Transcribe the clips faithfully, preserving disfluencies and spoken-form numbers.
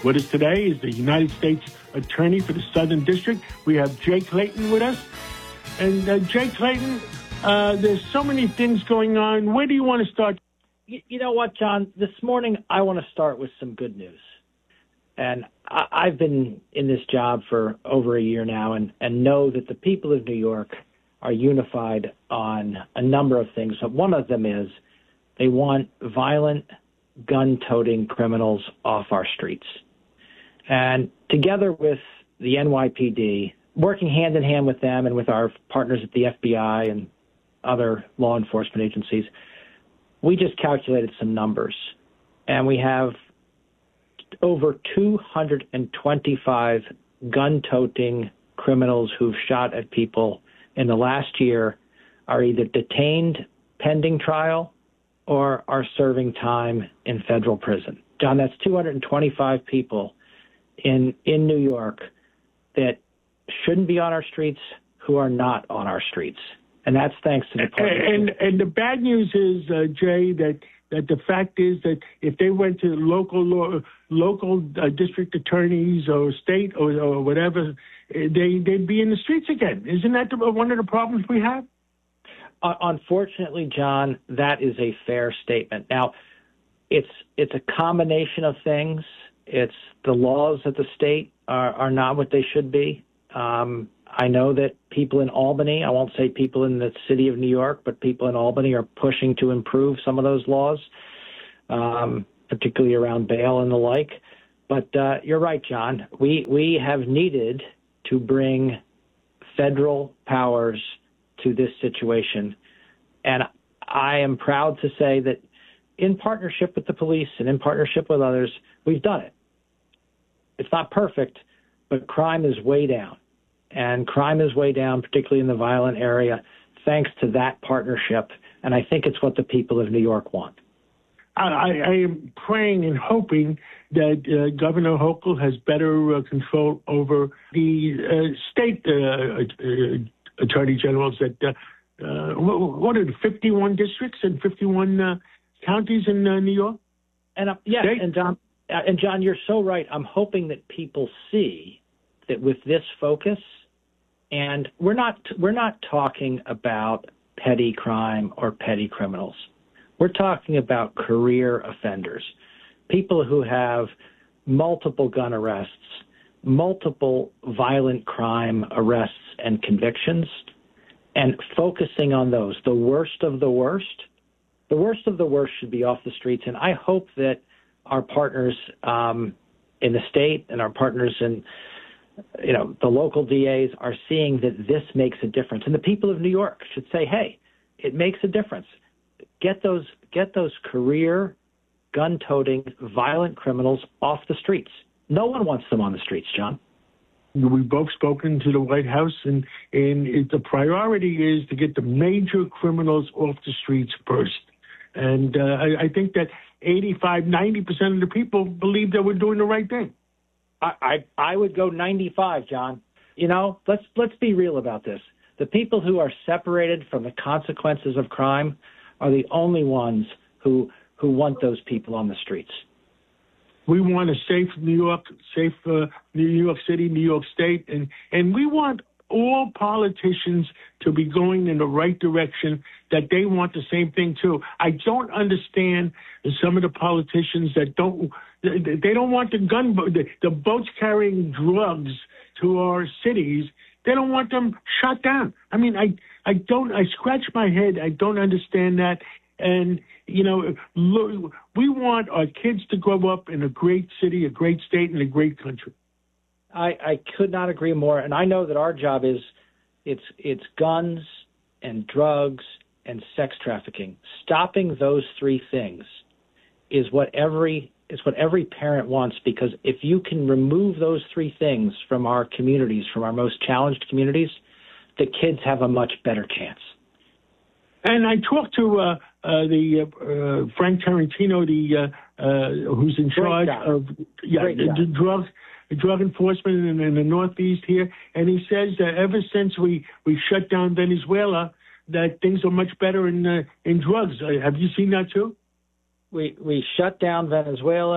With us today is the United States Attorney for the Southern District. We have Jay Clayton with us. And uh, Jay Clayton, uh, there's so many things going on. Where do you want to start? You, you know what, John? This morning, I want to start with some good news. And I, I've been in this job for over a year now and, and know that the people of New York are unified on a number of things. So one of them is they want violent, gun-toting criminals off our streets. And together with the N Y P D, working hand in hand with them and with our partners at the F B I and other law enforcement agencies, we just calculated some numbers. And we have over two hundred twenty-five gun-toting criminals who've shot at people in the last year are either detained pending trial or are serving time in federal prison. John, that's two hundred twenty-five people in in New York that shouldn't be on our streets, who are not on our streets. And that's thanks to the partnership. And, and the bad news is, uh, Jay, that, that the fact is that if they went to local law, local uh, district attorneys or state or, or whatever, they, they'd be in the streets again. Isn't that the, one of the problems we have? Uh, unfortunately, John, that is a fair statement. Now, it's it's a combination of things. It's the laws of the state are, are not what they should be. Um, I know that people in Albany, I won't say people in the city of New York, but people in Albany are pushing to improve some of those laws, um, particularly around bail and the like. But uh, you're right, John. We we have needed to bring federal powers to this situation. And I am proud to say that in partnership with the police and in partnership with others, we've done it. It's not perfect, but crime is way down. And crime is way down, particularly in the violent area, thanks to that partnership. And I think it's what the people of New York want. I, I am praying and hoping that uh, Governor Hochul has better uh, control over the uh, state uh, uh, attorney generals that, uh, uh, what are the fifty-one districts and fifty-one uh, counties in uh, New York? And uh, yes, and John, uh, and John, you're so right. I'm hoping that people see that with this focus, and we're not we're not talking about petty crime or petty criminals. We're talking about career offenders, people who have multiple gun arrests, multiple violent crime arrests and convictions, and focusing on those, the worst of the worst. The worst of the worst should be off the streets, and I hope that our partners um, in the state and our partners in you know, the local D As are seeing that this makes a difference. And the people of New York should say, hey, it makes a difference. Get those get those career gun-toting violent criminals off the streets. No one wants them on the streets, John. We've both spoken to the White House, and, and it, the priority is to get the major criminals off the streets first. And uh, I, I think that eighty-five, ninety percent of the people believe that we're doing the right thing. I, I I would go ninety-five, John. You know, let's let's be real about this. The people who are separated from the consequences of crime are the only ones who who want those people on the streets. We want a safe New York, safe uh, New York City, New York State, and and we want all politicians to be going in the right direction, that they want the same thing too. I don't understand some of the politicians that don't, they don't want the gun, the, the boats carrying drugs to our cities. They don't want them shut down. I mean, I, I don't, I scratch my head. I don't understand that. And, you know, look, we want our kids to grow up in a great city, a great state, and a great country. I, I could not agree more. And I know that our job is it's it's guns and drugs and sex trafficking. Stopping those three things is what every is what every parent wants, because if you can remove those three things from our communities, from our most challenged communities, the kids have a much better chance. And I talked to uh, uh, the uh, Frank Tarantino, the uh, uh, who's in charge of yeah, the, the drug drug enforcement in, in the Northeast here, and he says that ever since we, we shut down Venezuela, that things are much better in uh, in drugs. Uh, have you seen that too? We we shut down Venezuela.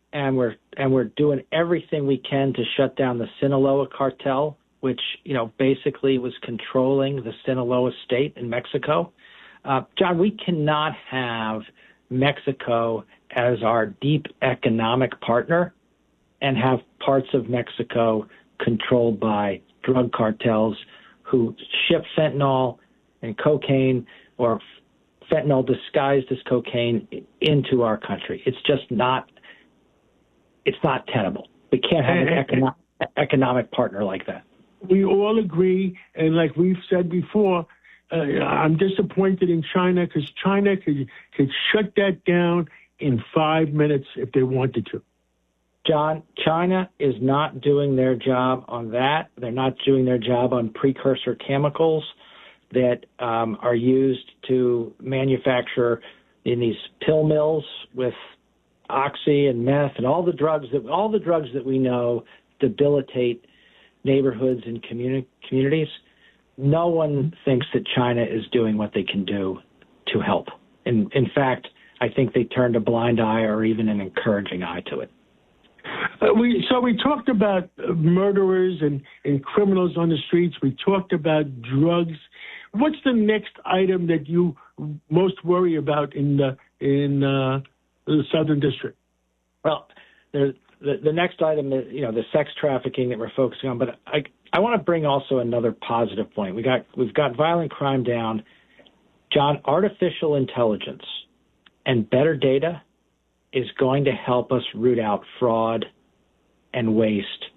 and we're and we're doing everything we can to shut down the Sinaloa cartel, which, you know, basically was controlling the Sinaloa state in Mexico. Uh, John, we cannot have Mexico as our deep economic partner and have parts of Mexico controlled by drug cartels who ship fentanyl and cocaine, or fentanyl disguised as cocaine, into our country. It's just not, it's not tenable. We can't have an economic, economic partner like that. We all agree, and like we've said before, uh, I'm disappointed in China because China could, could shut that down in five minutes if they wanted to. John, China is not doing their job on that. They're not doing their job on precursor chemicals that um, are used to manufacture in these pill mills with oxy and meth and all the drugs that all the drugs that we know debilitate neighborhoods and communi- communities. No one thinks that China is doing what they can do to help. In, in fact, I think they turned a blind eye or even an encouraging eye to it. Uh, we so we talked about uh, murderers and, and criminals on the streets. We talked about drugs. What's the next item that you most worry about in the in uh, the Southern District? Well, the, the the next item is, you know, the sex trafficking that we're focusing on. But I I want to bring also another positive point. We got we've got violent crime down. John, artificial intelligence and better data is going to help us root out fraud and waste